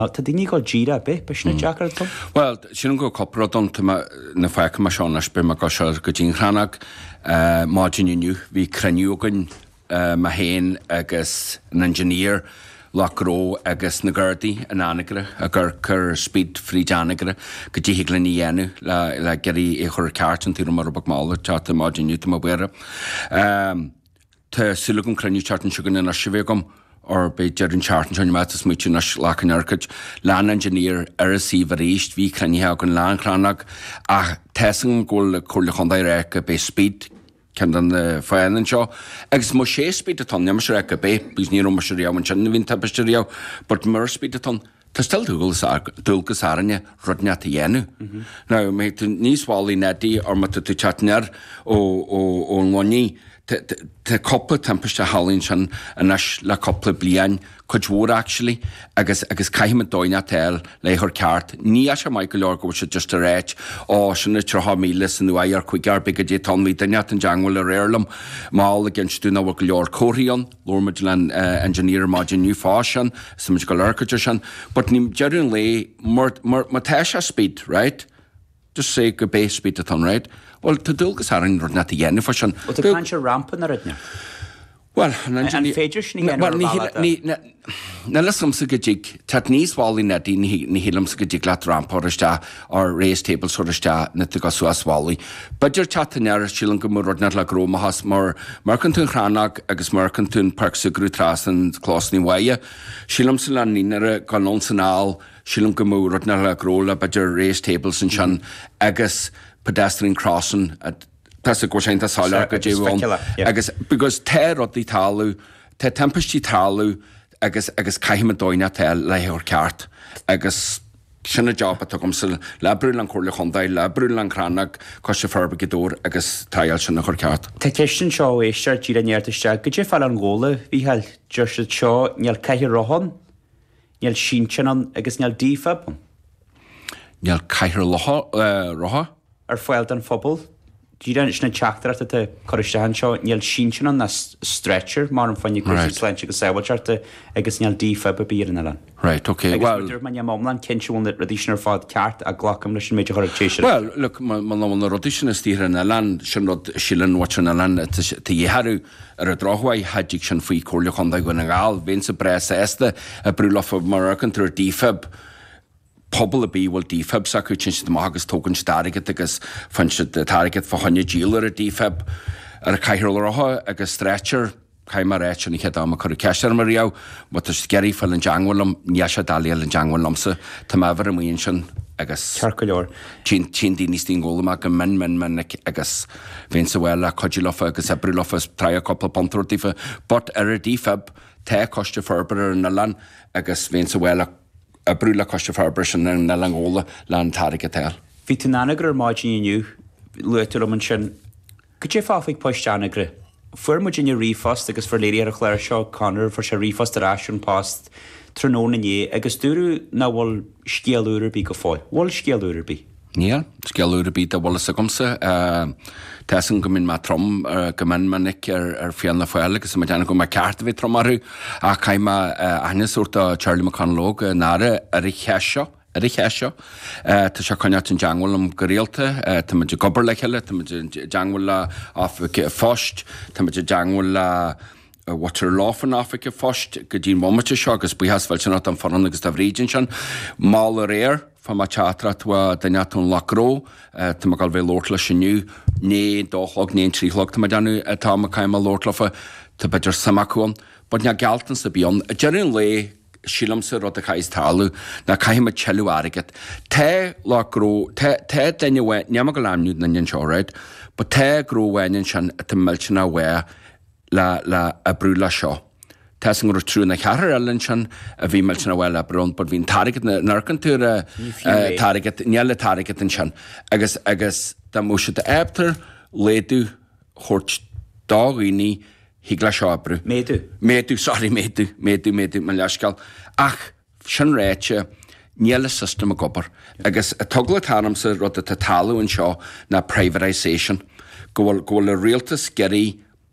Tá daoine go ddíra be sna Jackar tom? Well, sin go copradon na feice mar seán as be mar go se go dín chránach máidiniu hí craniúgan ma héin agus an engineer lachró agus na Gardaí an anigre a gur cur speed frí anigre go dtí higlan í dhéanú le geirí é chur ceartan tí mar bag mála teata máidiniu tá bhuiire. Tá sulúgan craniú teartan siúgan in asibhégam or be Jerrin Charton Johnny Mattis much nas lacan arcage land engineer RC varíist hí craniú gon lán chránach a tesan gol chuirla chundaire be speed can dan fáan seo agus mo sé speed aton nem se reka be bís ní mar se riá an sin vín tapiste riá but mar speed aton tá stel dulgus aranne rodne a dhéanú. Now mé níos bhálaí netí or mat tú chatnear ó nhaní Tá coppla tempiste hálín sin a nas le coppla blian chuidhór actually agus caiime dóine tel le chur ceart ní a se mai go leor go se just a réit sinna 3 míle san nuair chuigar be go dé tan mí daine an deanghil a réirlam mála ginstúna bh go leor choíon Lormid le engineer máidiniu fásin sa go leircaide sin, but ní dearún le mar tá se speed, right? Just say go bé speed atá, right? Well, tá dulgus aran rud na dhéanú fa sin. Tá can se rampan a rudne? Well, an féidir sin na lasam sa gadig, tá níos bhálaí netí ní hílam sa gadig le rampáiriste or race table soriste na tu gasú a sválaí. Beidir chatnear sílan go mar rudne le grómachas mar can tún chránach agus mar can tún park sa grú tras an chlásní waie. Sílam sa le nínare gan nonsanál sílam go mú rudne le gróla beidir race tables an sin agus pedestrian crossing at Tasa go sénta sáile go dhéhán agus because té rodí talú té tempestí talú agus caiime dóine té leithir ceart agus sinna job a tugam sa lebrúil an chóirla chundaid lebrúil an chránach có se ferbe godór agus tail sinna chur ceart. Tá teistin seo éiste tíra neartiste go dé fall an ggóla bhí heil just seo neal caiithir rohan neal sin agus neal dífab neal caiithir roha ar foiil an phobal Díran isna teachtar a choiristeán seo níl sin na stretcher mar an fannig leint go saoiltearta agus níl dífa be bíar in le. Right, okay. Well, man momlan cinisiún na radíisinar fád ceart a ghlacham leis méidir choirtéisi. Well, look, man na radíisiana tíar in land sin rod sílan watchan na land tá dhéharú ar a dráhhaid haidig sin faoi cóirla chundaid go na gáil, vén sa bresa ésta a brúlafa mar an tar dífab pobl a bí bhfuil dífab sa chu sin agus tógann starigad agus fan si tarigad fa hanne dílar a dífab ar a caiithirlatha agus stretcher caiim réit sin chéad am chu ceir mar riá, but is geirí fel an deanghfuilm níos dalíal an deanghfuilmsa tá mehar a mon sin agus Cear leor. Tin níos tín ggóla go men agus bhén sa bhfuil a codúlafa agus a brúlafa trí a coppla pontortífa, but ar a dífab té coiste ferber na lan agus bhén sa bhfuil a brúla coiste farbrisin na langóla le an táige tel. Bhí tú nánagur máidiniu luútar am an sin go dé fáfaigh poisteanagre. Fuair muidir rífast agus for léir a chléir seo Conor for se rífast arásún past tróna ní agus dúrú na bhfuil scéalúra bí go fáil. Bhil scéalúra bí? Níl, scéalúra bí a bhla sa gomsa. Tesan go minn má trom go mannic ar fianna fáil agus ma deanna go mar ceart bhí tromarú a caiime anesúirta Charlie McConlóg nára ar i cheisio. Tá se coineat an deanghfuilm go réalta, tá muidir gobar le heile, tá muidir deanghfuil África fóst, tá muidir deanghfuil water láfan África fóst go dtín momate seo agus buhas bhil sin an foran agus tá bhrídin sin máil a réir fa ma teatra tua dainetún lachró, tá ma gal bheith lortla sinniu, né dóchlog, né tríchlog, tá ma deanú tá ma caiim a lortlafa tá beidir samacúan, bod ne galtan sa bíon, a dearún le sílam sa rud a chais talú na caiim a chelú airigad. Té lachró, té daine bhain, neama go lámniú na nyn seo, right? But té gróhhainin sin a tá miltina bhain le a brúla seo. Tás an trú na cheathar eilinn sin a bhí miltina bhfuil a brún, but bhín tarigad na narcantúra tarigad, níala tarigad an sin. Agus dá múise de ebtar léadú chóirt dághíní higla seo brú. Méadú, sorry, méadú, me leiscail. Ach, sin réite, níala system a gobar. Agus a tugla tánam sa rud a talú an seo na privatisation. Go bhfuil a rialtas geirí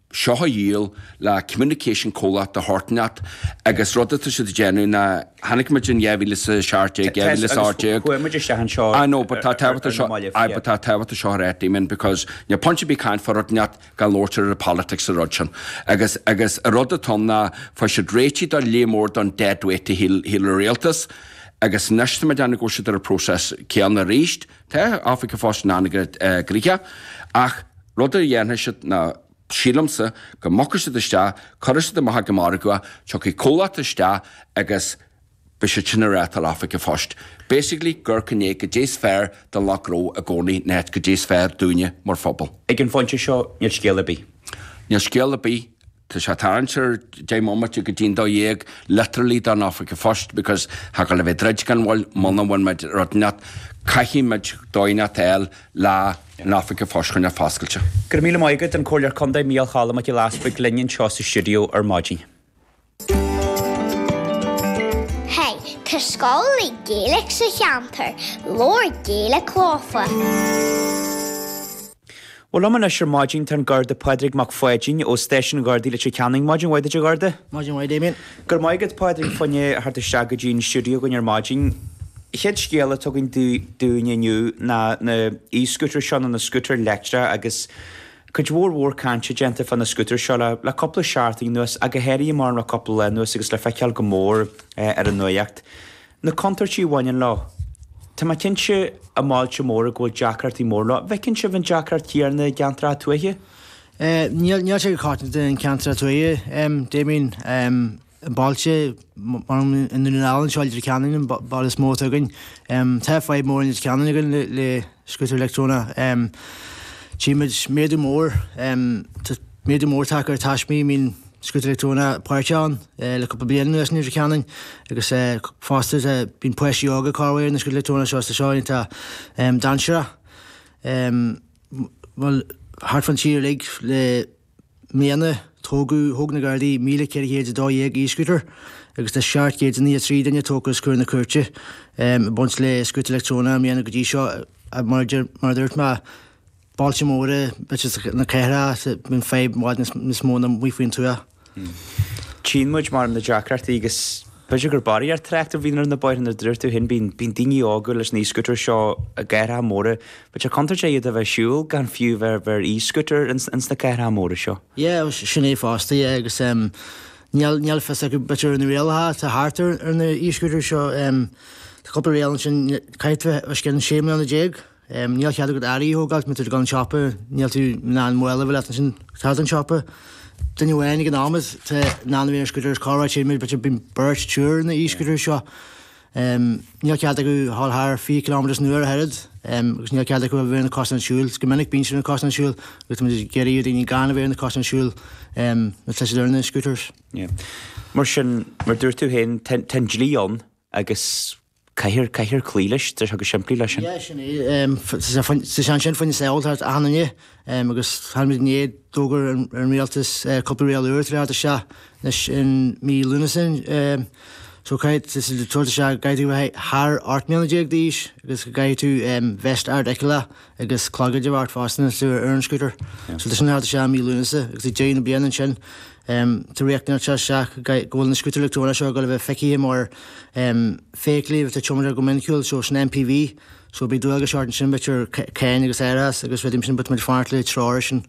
seo díal le communication cóla de Hortnat agus rodata si déanú na hanig me gin éhile sa searte éhile áte nó tá tebhata seo rétímin because ne punch be kind for Hortnat gal lóir a politics a rodsin agus a rodatomna fa se dréiti a lémór don deadweight hil réaltas agus neiste me déanna go ar a próses cean na ríist te Africa fás nána grícha ach rodar dhéana si na sílamsa go mochar si iste chuir de maitha go margua seo í cóla iste agus be se tinnarétal Africa fást. Basically, gur cinné go dééis fearr de leró a gcónaí net go dééis fearr dúine mar fphobal. Ag an fáinte seo níl scéala bí. Níl scéala bí. Tá sé tarintseir dé moment go dtíon dá dhéag literally don Africa fást because ha go le bheith dreid gan bhil mna bhain meid rodnat caihí meid dóine teil le in Africa fást chun a fáscailte. Gur míle maigad an cóir conda míal chala me láspa linneann seo sa studio ar máidí. Hey, tá scoil Gaelic sa cheantar, Lord Gaelic cláfa. Well, I'm not sure Margin turn guard the Padraig McFadgin or station guard the canning Margin. Why did you guard the Margin? Why, Damien? Good, my good Padraig for you had the Shagagin studio when you're Margin. Head scale talking to doing you na e-scooter shot on the scooter lecture. I guess could you war can't you gentle from the scooter shot a couple of sharting news. I get heady more a couple of news. It's like I can more at a no yacht. The counter you one in law. Tá má cinse a máilte mór a ghfuil Jackart í mórla, bhecinn se bhain Jackart cíar na ceantra tuaithe? Níl sé go cáitina den ceantra tuaithe, Damien, báilte in den álann seáil idir ceannainn báil is mó tugainn, tá fáid mór in idir ceannainn le scuútar electróna, tíimiid méadú mór takear taismí mín scuútar electróna páirteán le cúpla bliain nuas níor ceannainn agus fástas bín poisí ága cáhhair na scuútar electróna seásta seáin tá dansera bhil hart fan tíir le méana tógu thug na gardaí 1,200 e-scooter agus tá seart géad ní trí daine tógus chuir na cuirte bunt le scuútar electróna méana go dtí seo mar dúirt má Baltimore, na ceithre bhín féib máid nas móna mhuifuoin tuath. Tín muid mar na Jackart agus beidir gur barí ar trachtar bhíonar na bair na dúirtú hin bín daoine águ leis na e-scooter seo a gceithre móra, but a contar sé iad a bheith siúil gan fiú bhar e-scooter ins na ceithre móra seo. Yeah, sin é fásta agus níl fes go beidir na réaltha tá hátar ar na e-scooter seo tá coppa réalann sin caiithre a cin séime an na déag. Níl chead go airí hógáil mit gan shoppa, níl tú ná muile bhile sin tá an shoppa. Dine bhhainnig an ámas tá ná bhíon scoútar cáráid sé mé beidir bín burt túr na e-scooter seo. Níl cead go hallthar 4 km nuair a head, agus níl cead go bhíon na costan siúil, go minic bín sin na costan siúil, gus geirí daoine gan bhíon na costan siúil na tleidir na scooters. Mar sin mar dúir tú hen ten dlíon agus Caihir clílis, there's a simplí lei sin. Yeah, sin sin faoin saoiltart ananne, agus halmid ní dógur ar méaltas coppa réal uair tríart a se leis in mí lunasin. So caiid is le tuairta se gaiidú thar artméalaéag díos, agus go gaiid tú vest art eicile agus clogaidir art fástanna sú ar an scooter. So leis an háta se mí lunasa, agus i déanana bíanaan sin. Tá réachnar se ghfuil na scuútar electróna seo go le bheith feici mar féiclíh tá chumar go minciúil so sin MPV, so bí dúil agus seart sin bitir céin agus éras agus bheitím sin bit mar fáirt le tráir sin.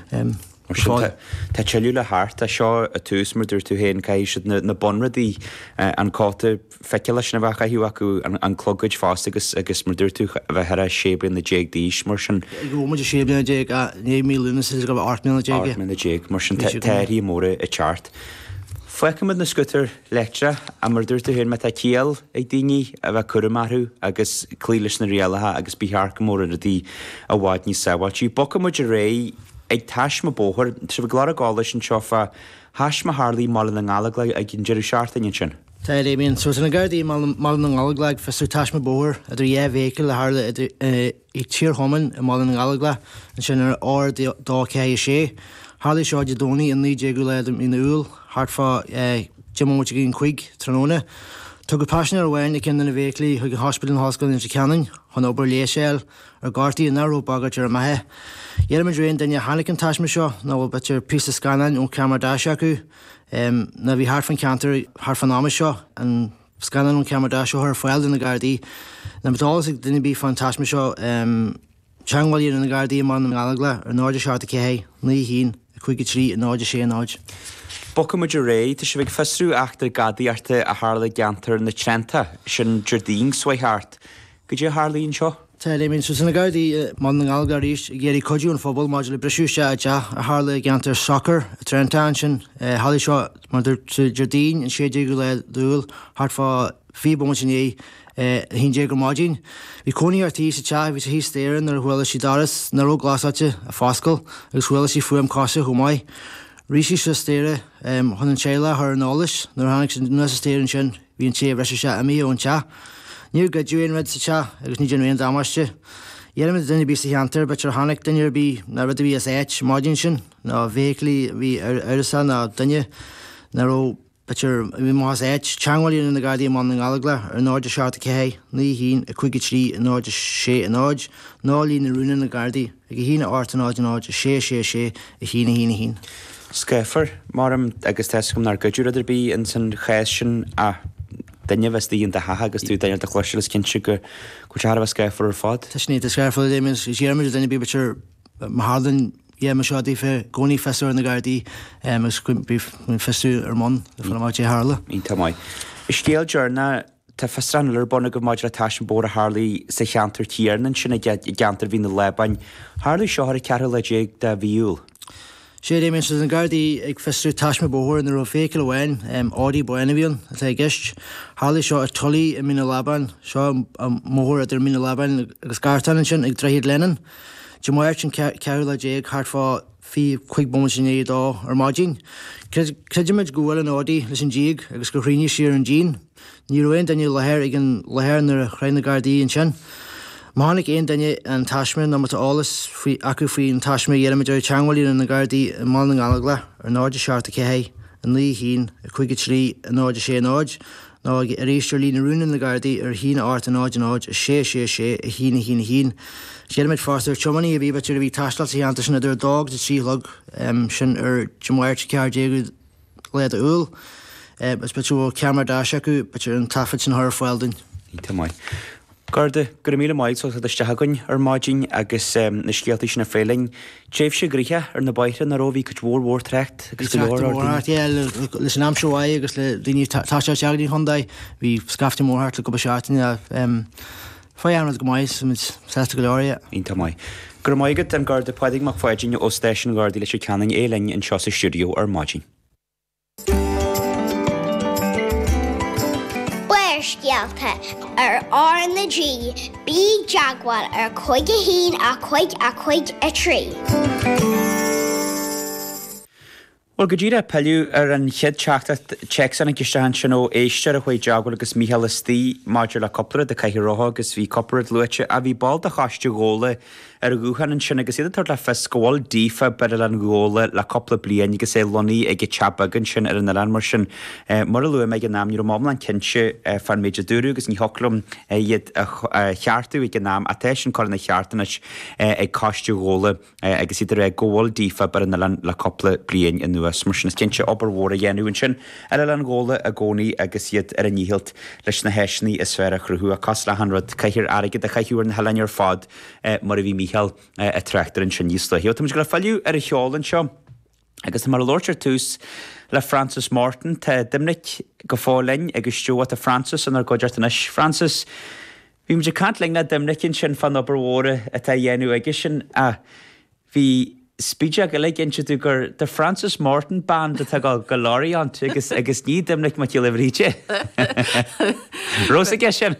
Tá teú le háart a seo a túús mar dúir tú héin caiisiid na bonradí an cáta feice leis na bhacha hiú acu an clogaid fást agus mar dúir tú bheith head séblin na déag díos mar sin. Gúmid séblin na déag a 9,000 lunas go 8,000 na déag mar sin téirí móra i teart. Fuicimid na scuútar lectre a mar dúir tú héin me tá cíal ag daoine a bheith cuamarthú agus clílis na réalatha agus bíthar go móra a dtí a bháid ní saoáil. Tí bocamid a ré ag táis má bóthir, si bh gláir gála sin seofa háis má Harlaí mála na ngála ag gin deidir seaartain sin. Tá Damien, so na gardaí mála na ngála fesú táis má bóthir a idir véhicil le Harla i tír homan a mála na ngála an sin ar ár dá cé sé. Harlaí seo de dónaí in 9 le in úil, hartfá Jimóte gin chuig tróna. Tug go passionate bhhain cin na bhéclaí chuig hospital an hoscail in Canan, chun obair léisiil ar gátaí in náró bagad ar maithe. Dhéarmid réon daine hánig an taisme seo nó bhfuil betir pí scanan ón camar dáise acu, na bhí hart fan cantar hart fan ámas seo an scanan ón camar dáise ar foiil in na Gardaí. Na betálas ag duine bí fan taisme seo teanghil in na Gardaí man na Galagla ar náide searta céhé, ní hín, chuig trí náide sé náid. Bocha muidir ré, tá sé bheith festrú achtar gadaí arta a hála geantar na Trenta, sin Jardín Swihart. Go dtí hálíonn seo? Tá minn na Gardaí man na Galagla ríis géirí codú an fphobal máidir le breisiúiste a hála geantar soccer a Trentán sin, hálí seo mar Jardín an séidir go le dúil hart fá fíbom sin hín dé go máidín. Bhí coní artí sa te bhí sa hí stéiran ar bhfuil si daras na ró glasáte a fáscail agus bhfuil si fuam cása chumáid. Ríisi se stéire chun an séile th an nális, nar hánig sin nu sa stéirann sin bhí an sé bhreise se a mí ón te. Níor go dúin red sa te agus ní genúon dámaiste. Dhéanamid duine bí sa cheantar, bet ar hánig duine bí na rud a bhí as éit máidín sin, ná bhéclaí bhí arasa ná duine na ró betir bhí más éit teanghilíonn na Gardaí man na Galagla ar náide searta céhé, ní hín a chuige trí a náide sé a náid, nálín na rúna na Gardaí, ag hína áit a náid sé a hína. Scaifar, marm agus teiscom nar goidú idir bí in san chéis sin a daine bheittíí de hatha agus tú daine de chluisiil is cinse go tear bh scaifar ar fád. Tá sní scaifar déimiid is dhéarmid daine bí betir hálan me seodí fé gcóí feú na Gardaí agus bí feú ar món fan máid hála. Ínta maiid. Is scéal dearna tá festranir buna go máid le taisin bór a Harlaí sa cheantar tíarnan sinna geantar hí na Lebain. Harlaí seo ar cear le déag de bhíúil. sé minn an Gardaí ag festrú taisme bóthir na ro fécail bhhain ádaí buinehíon a gist. Hála seo ar tulaí i mína Lebain, seo móthir idir mína Lebain agus gartanan sin ag dreiad lenan. Demáir sin ceir le déag hart fá fí chuig bom sin é dá ar máidín. Creidirmid gohfuil an ádaí leis an díag agus go chríní siar an dín. Ní roiin daine lehéir ag an lehéir nar chrein na Gardaí an sin. Mánig éon daine an taisme nó mata álas acu faoí an taisme dhéarmid ar teanghilíonn na Gardaí man na Galagla ar náide searta céhé an lí hín a chuige trí a náide sé náid, ná a rééisir lína rúna na Gardaí ar hína áit a náid sé a hína. Séarmid fástar chomaní a bhí betir a bhí taistal sa ananta sin idir dag de trílog sin ar Demáir cear déagú lead a úl, is beú ceamar dáise acu betir an tafid sin thar fáildain. Ínta maiid. Garda gur mí maid so detegann ar máidín agus na scialtaí sin na féling. Tréh sé gríthe ar na baithre na róhí go bhór trecht agus leis an amseoáid agus le daoine táiste teagaí Hondaid hí scafte mórthart le go seatain fáanna go maiid mit 60 go leir. Ínta maiid. Gur maigad an Garda paidig mac fáidín ó stéisisin Gardaí leis ceannaing élein in seo sa stúdio ar máidín. Scialta ar áin na G, bí jaagwal ar chuige hín a chuig a trí. Well, go dtíre peiliú ar an chead teachta checks an gistehan sin ó éistear a chuid deagwal agus míhallastí máidir le coppla de caiithrótha agus bhí coppla luite a bhí bal a chaiste ggóla ar a gúchan an sin agus iad tar le fescóil dífa bed an ggóla le coppla blian agus é loní ag teabagan sin ar an an mar sin mar a lu meid an námú mámla an cinse fan méidir dúrú agus ní holamm iad cheartú ag an nám a teis sin chu na cheartanas ag caiste ggóla agus idir ag ggóil dífa bar an le coppla blian in nuas mar sin cinse oberhór a dhéanúin sin ar an ggóla a gcónaí agus iad ar a níhilt leis na heisnaí is sféra chruthú a cos le hanrad caiithir aige a caiithúar na helan ar fád mar a bhí a trechtar an sin níosla. Hiú go le fallú ar a cheálann seo agus mar a lortir tús le Francis Martin tá dimnic go fálainn agus stúat a Francis an ar goidirtanis. Francis, bhí muidir cantling na dimnicin sin fan oberhóra a tá dhéanú aige sin a bhí Spíide go le ginse tú gur de Francis Martin band a go láirí an agus ní dimnic mai leríte. Rosa sin?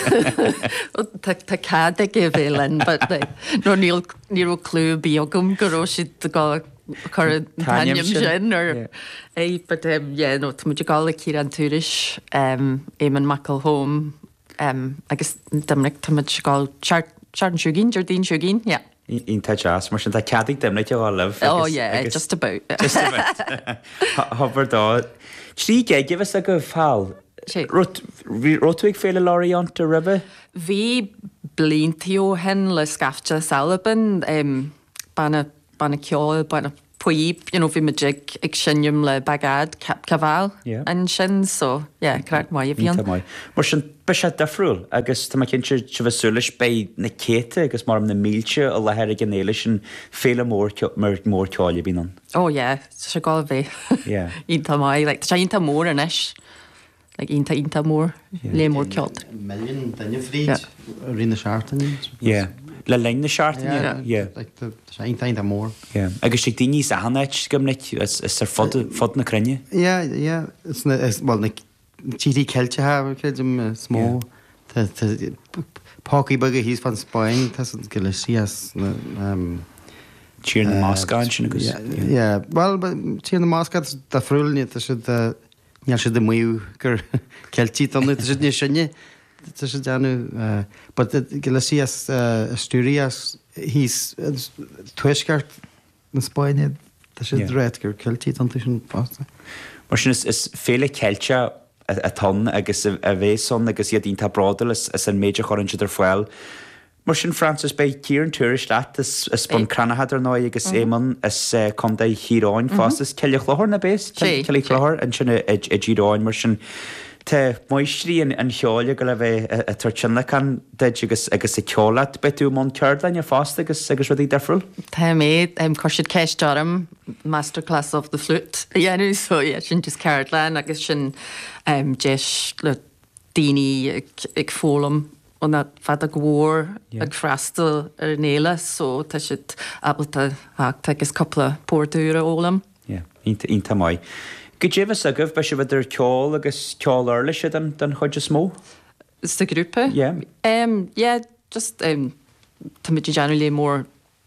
Tá cad a go bhélen, nó níl clú bíogum goró si go chur tanim sin ar é nó muidir gála cí an túris éman Michael Home agus dimnic tamid gáil Chartan Siúgin, Jardín Siúgin, yeah. Ínta jazz, mar sin tá cadig dimna te bháilh. Oh, yeah, just about. Hobar dá. Trí give us a go fáil Rotwig féle láíant a ribbe? Bhí bliontíú hen le scafte Salaban banna ceol banna poíb, bhí me jig ag sinnim le bagad cabháil an sin, so crack mai a bhíon. Mar sin be sé defriúil, agus tá cinn se bheitsúlis be na céte agus mar na mílte a lehéir a gnéile sin féle mór ceáile bíon. Ó, se gáil bhé. Ínta mai, sé ínta mór an eis. Ínta mór, le mór ceáil. Million daine fríd rinne seaartain? Le lenne seaartain? Sé ínta mór. Agus sé daoine ahanait gomnit is ar fod na crunne? Well, tíí ceilte ha céidim smó páí bag híos fan Spáin tá go le sias tír na máscáin sin agus? Well, tí na másca de friúilní neall si de muú gur ceiltí anú si ní sinne tá sé deanú go le sias stúrías hís tuisceart na Spáine tá sé réit gur ceiltí an sin pasta. Mar sin is féle ceilte a ton agus a bhéson agus iad ínta bradal is an méidir chorann idir foiil. Mar sin Francis bei tír an tuairis leat is spon cranahad ná agus éman is conda híráin fast is ceile chláthir na bés ceile chláthir an sinna a ddíráin mar sin Tá muistrí an cheáile go le bheith a tuirtsinna can deid agus i ceolalat betú món ceirdain a fásta agus rudí defriúil? Tá méid chuisiid ceistarm Masterclass of the Flute dhéanú so sin just ceirlain agus sin deis le daoine ag fólam óna fad a gmhór ag freastal ar néile so tá siad abalta agus coppla póirtúra ólam. Ínta mai. Go déobh agah be se bhidir ceáil agus ceáil airla sé den chuide smó? Sta grúpa? Just tá muidir deanú le mór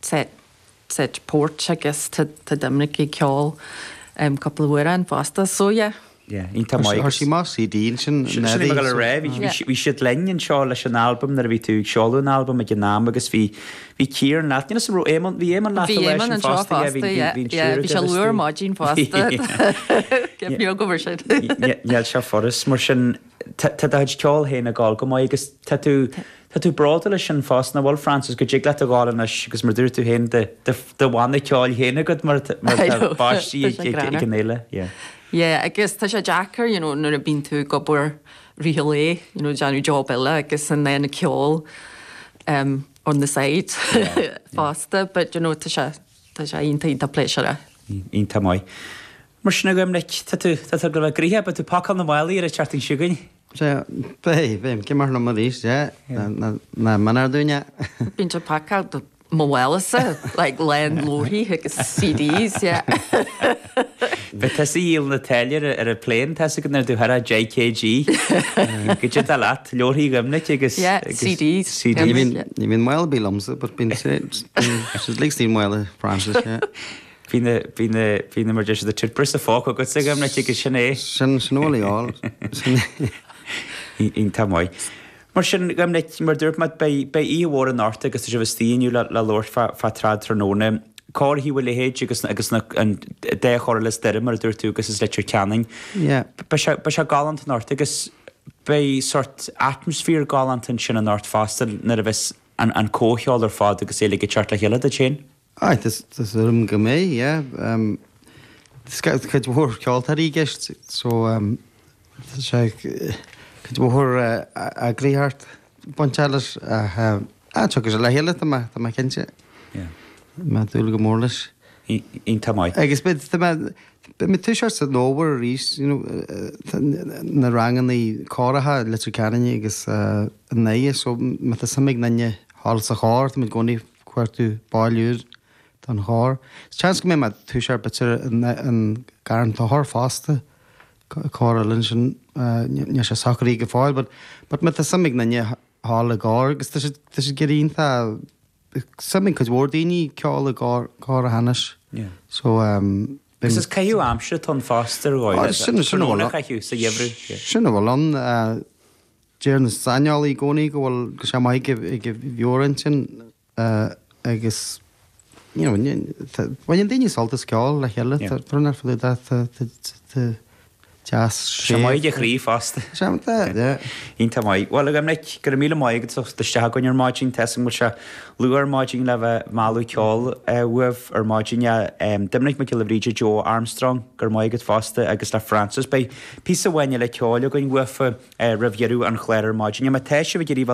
set pórt agus tá dimnic i ceáil coppla bhuaire an fásta, so Ínta mai. sí más í dín sin go ré, hí siad leinn seo leis an album nar bhí tú seáún album a gnám agus bhí cíar nána sem bhí éman Bhí éman an seo fásta, bhí se luúr máidín fásta Geb ní go bhar sé. Neall se forras mar sin tá ceáil héna gáil go mai agus tá tú brada lei sin fás na bhil Francis go ddíag le a gáil agus mar dúir tú hén de bháinna ceáil héna go mar báistí gnéile. Agus tá sé Jackar, nuair a bín tú gobur rihallé, deanú job eile agus an na ceol on the side fásta, but tá sé ínta pléisiire. Ínta mai. Mar sinna goim tá go le gríthe, be tú pacan na bhhailí ar a charting siúgain? Bhéim ce mar na maríos na manar dúine. Bín se pacal Moelasa, like landlordí agus CDs, Be tá íl na teilir ar a plén tá go nar dúthar a JKG go dé a leat leorthaí gomna agus CDs. Ní bhín mil bí lomsa, but bín líí mile Francis. Bhína mar de a tipris a fá go sa gomna go sinné. Sin snólaáil Ínta mai. Mar sin gomnit mar dúirt be íhór an áta agus se bhtíú le Lord fa trad tróna. Cá hí bhfuil héid agus an dé choir le deire mar dúir tú agus is leir ceanning. Be se galant an áta agus be sort atmosfér galant an sin an áirt fásta nar a bheits an cócheáil ar fád agus éla go teart a heile a chéin? Tás go mé, chuid bhór ceáiltarí gist, so sé chuid bhór a gríthart bontealas tugus le héile tá cinnte. Me dúla go mórlas. Ínta mai. Agus be mi tuisiart sa nóhar rís na rangan í cáirithe le ceanine agus naie, so me tá samig nanne hall sa cháir, mi gcónaí cuairtú báiliúr don cháir. Chans go mé me tuisiart betir an garan tá thir fásta cáirlinn sin ne sé sacharí go fáil, but me tá samig nanne hall a gáir, agus tá sé geírínta something cos war daoine ceáil a hanas. So Gus is caiú amse tan fásta gáil. Sinna caiú sa dhébrú. Sinna bhil an déar na saneálaí gcónaí go bhfuil go sé maith ag bheorann sin agus bhain daoine saltas ceáil le heile brunar fuú Se maiid a chrí fasta. Ínta maiid. Well agam neic gur míle maiid de goin ar máidín tesan mu se luúar máidín le bheith máú ceáil uamh ar máidíine dimnic me le Joe Armstrong gur maigad fasta agus le Francis bei pí bhaine le ceáil goin ufa rahhearú an chléir máidíine, me teise bh